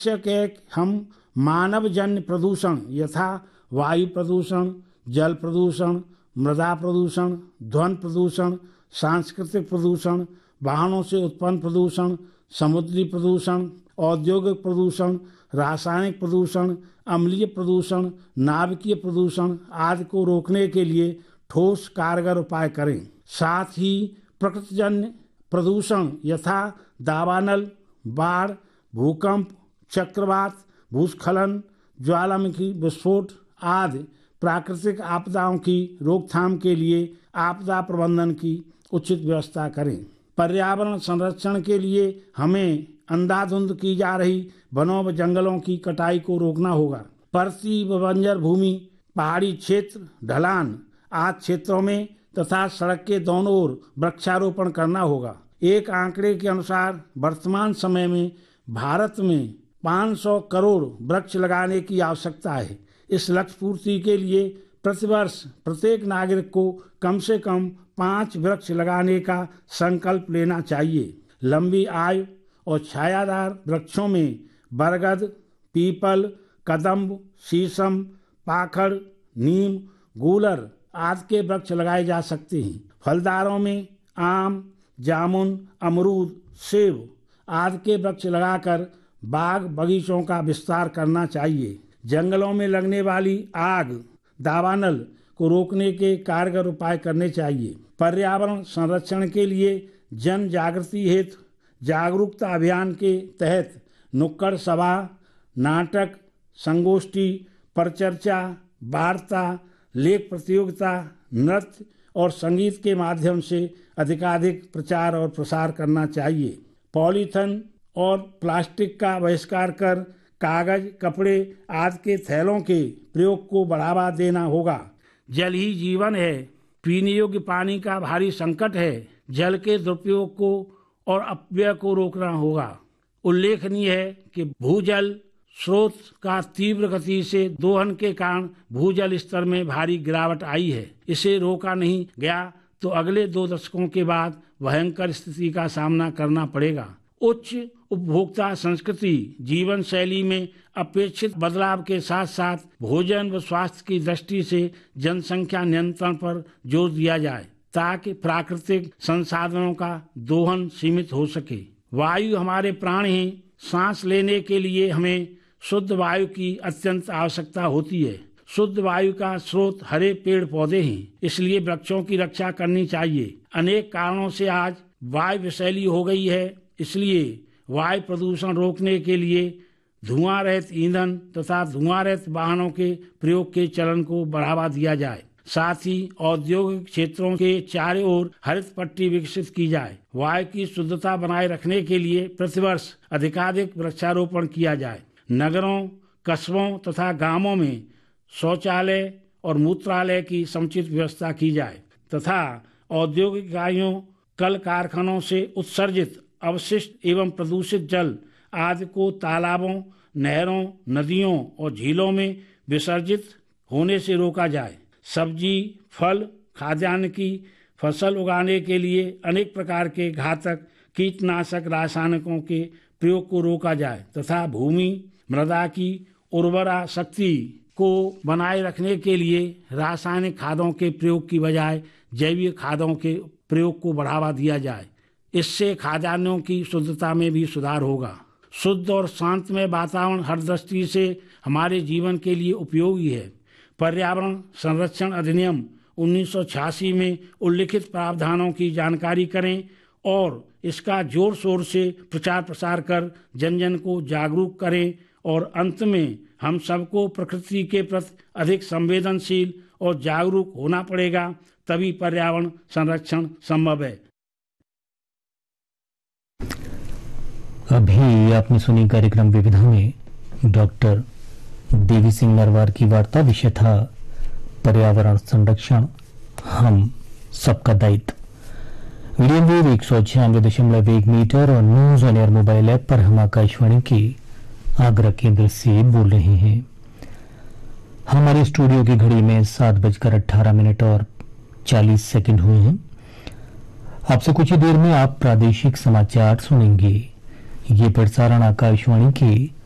आवश्यक है कि हम मानवजन्य प्रदूषण यथा वायु प्रदूषण, जल प्रदूषण, मृदा प्रदूषण, ध्वनि प्रदूषण, सांस्कृतिक प्रदूषण, वाहनों से उत्पन्न प्रदूषण, समुद्री प्रदूषण, औद्योगिक प्रदूषण, रासायनिक प्रदूषण, अम्लीय प्रदूषण, नाभिकीय प्रदूषण आदि को रोकने के लिए ठोस कारगर उपाय करें। साथ ही प्रकृतिजन्य प्रदूषण यथा दावानल, बाढ़, भूकंप, चक्रवात, भूस्खलन, ज्वालामुखी विस्फोट आदि प्राकृतिक आपदाओं की रोकथाम के लिए आपदा प्रबंधन की उचित व्यवस्था करें। पर्यावरण संरक्षण के लिए हमें अंधाधुंध की जा रही वनों व जंगलों की कटाई को रोकना होगा। परती व बंजर भूमि, पहाड़ी क्षेत्र, ढलान आदि क्षेत्रों में तथा सड़क के दोनों ओर वृक्षारोपण करना होगा। एक आंकड़े के अनुसार वर्तमान समय में भारत में 500 करोड़ वृक्ष लगाने की आवश्यकता है। इस लक्ष्य पूर्ति के लिए प्रतिवर्ष प्रत्येक नागरिक को कम से कम 5 वृक्ष लगाने का संकल्प लेना चाहिए। लंबी आयु और छायादार वृक्षों में बरगद, पीपल, कदम्ब, शीशम, पाखड़, नीम, गूलर आदि के वृक्ष लगाए जा सकते हैं। फलदारों में आम, जामुन, अमरूद, सेब आदि के वृक्ष लगाकर बाग बगीचों का विस्तार करना चाहिए। जंगलों में लगने वाली आग, दावानल को रोकने के कारगर उपाय करने चाहिए। पर्यावरण संरक्षण के लिए जन जागृति हेतु जागरूकता अभियान के तहत नुक्कड़ सभा, नाटक, संगोष्ठी, परिचर्चा, वार्ता, लेख प्रतियोगिता, नृत्य और संगीत के माध्यम से अधिकाधिक प्रचार और प्रसार करना चाहिए। पॉलीथिन और प्लास्टिक का बहिष्कार कर कागज, कपड़े आदि के थैलों के प्रयोग को बढ़ावा देना होगा। जल ही जीवन है। पीने योग्य पानी का भारी संकट है। जल के दुरुपयोग को और अपव्यय को रोकना होगा। उल्लेखनीय है कि भूजल स्रोत का तीव्र गति से दोहन के कारण भूजल स्तर में भारी गिरावट आई है। इसे रोका नहीं गया तो अगले 2 दशकों के बाद भयंकर स्थिति का सामना करना पड़ेगा। उच्च उपभोक्ता संस्कृति जीवन शैली में अपेक्षित बदलाव के साथ साथ भोजन व स्वास्थ्य की दृष्टि से जनसंख्या नियंत्रण पर जोर दिया जाए ताकि प्राकृतिक संसाधनों का दोहन सीमित हो सके। वायु हमारे प्राण हैं। सांस लेने के लिए हमें शुद्ध वायु की अत्यंत आवश्यकता होती है। शुद्ध वायु का स्रोत हरे पेड़ पौधे हैं, इसलिए वृक्षों की रक्षा करनी चाहिए। अनेक कारणों से आज वायु विषैली हो गई है, इसलिए वायु प्रदूषण रोकने के लिए धुआं रहित ईंधन तथा धुआं रहित वाहनों के प्रयोग के चलन को बढ़ावा दिया जाए। साथ ही औद्योगिक क्षेत्रों के चारों ओर हरित पट्टी विकसित की जाए। वायु की शुद्धता बनाए रखने के लिए प्रतिवर्ष अधिकाधिक वृक्षारोपण किया जाए। नगरों, कस्बों तथा गांवों में शौचालय और मूत्रालय की समुचित व्यवस्था की जाए तथा औद्योगिक इकाइयों, कल कारखानों से उत्सर्जित अवशिष्ट एवं प्रदूषित जल आदि को तालाबों, नहरों, नदियों और झीलों में विसर्जित होने से रोका जाए। सब्जी, फल, खाद्यान्न की फसल उगाने के लिए अनेक प्रकार के घातक कीटनाशक रासायनिकों के प्रयोग को रोका जाए तथा भूमि, मृदा की उर्वरा शक्ति को बनाए रखने के लिए रासायनिक खादों के प्रयोग की बजाय जैविक खादों के प्रयोग को बढ़ावा दिया जाए। इससे खाद्यान्नों की शुद्धता में भी सुधार होगा। शुद्ध और शांतमय वातावरण हर दृष्टि से हमारे जीवन के लिए उपयोगी है। पर्यावरण संरक्षण अधिनियम 1986 में उल्लिखित प्रावधानों की जानकारी करें और इसका जोर शोर से प्रचार प्रसार कर जन जन को जागरूक करें और अंत में हम सबको प्रकृति के प्रति अधिक संवेदनशील और जागरूक होना पड़ेगा, तभी पर्यावरण संरक्षण संभव है। अभी आपने सुनी कार्यक्रम विविधा में डॉक्टर देवी सिंह नरवार की वार्ता। विषय था पर्यावरण संरक्षण हम सबका दायित्व। मीडियम वेव 196.1 मीटर और news on air mobile app पर हम आकाशवाणी के आगरा केंद्र से बोल रहे हैं। हमारे स्टूडियो की घड़ी में 7:18 और 40 सेकंड हुए हैं। आपसे कुछ ही देर में आप प्रादेशिक समाचार सुनेंगे। ये प्रसारण आकाशवाणी के